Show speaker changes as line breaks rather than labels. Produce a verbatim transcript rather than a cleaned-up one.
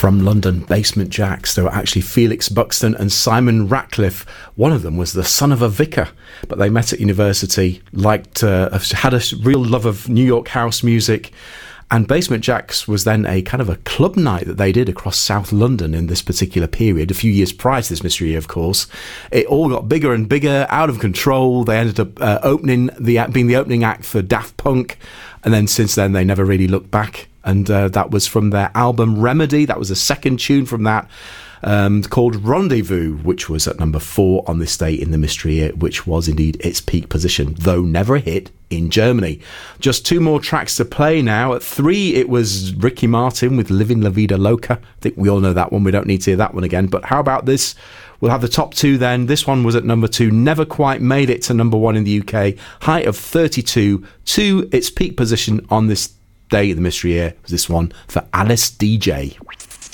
From London, Basement Jaxx. They were actually Felix Buxton and Simon Ratcliffe. One of them was the son of a vicar, but they met at university, liked, uh, had a real love of New York house music. And Basement Jaxx was then a kind of a club night that they did across South London in this particular period, a few years prior to this Mystery Year, of course. It all got bigger and bigger, out of control. They ended up uh, opening the being the opening act for Daft Punk, and then since then they never really looked back. And uh, that was from their album Remedy. That was the second tune from that, um, called Rendezvous, which was at number four on this day in the Mystery Year, which was indeed its peak position, though never a hit in Germany. Just two more tracks to play now. At three, it was Ricky Martin with Living La Vida Loca. I think we all know that one. We don't need to hear that one again. But how about this? We'll have the top two then. This one was at number two, never quite made it to number one in the U K. Height of thirty-two to its peak position on this day of the Mystery Year was this one for Alice D J.